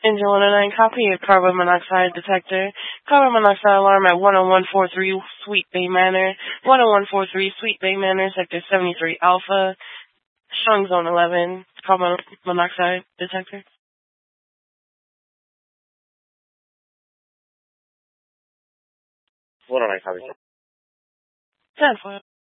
Engine 109, copy a carbon monoxide detector. Carbon monoxide alarm at 10143 Sweet Bay Manor. 10143 Sweet Bay Manor, Sector 73 Alpha. Showing Zone 11. Carbon monoxide detector. 109, copy. 10-4.